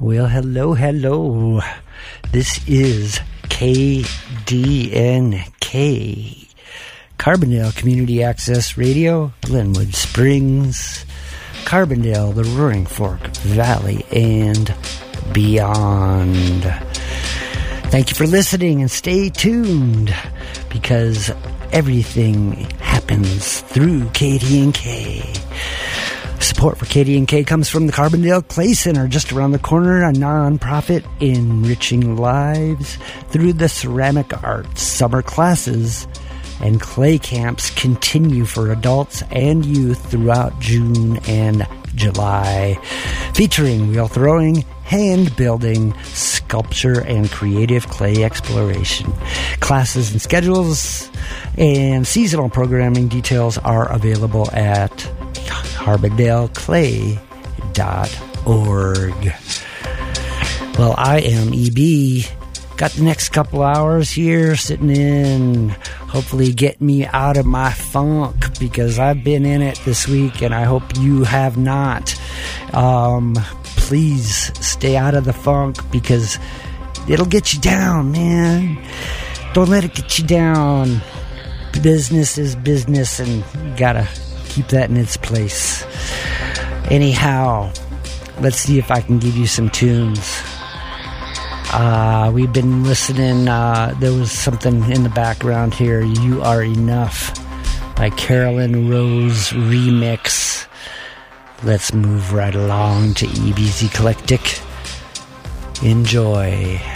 Well, hello. This is KDNK, Carbondale Community Access Radio, Glenwood Springs, Carbondale, the Roaring Fork Valley, and beyond. Thank you for listening, and stay tuned, because everything happens through KDNK. Support for KDNK comes from the Carbondale Clay Center, just around the corner, a nonprofit enriching lives through the ceramic arts. Summer classes and clay camps continue for adults and youth throughout June and July, featuring wheel throwing, hand building, sculpture, and creative clay exploration. Classes and schedules and seasonal programming details are available at CarbondaleClay.org. Well, I am EB. Got the next couple hours here sitting in, hopefully get me out of my funk, because I've been in it this week and I hope you have not. Please stay out of the funk, because it'll get you down, man. Don't let it get you down. Business is business, and you gotta keep that in its place. Anyhow, let's see if I can give you some tunes. We've been listening. There was something in the background here. You Are Enough by Carolyn Rose remix. Let's move right along to EBZ Eclectic. Enjoy.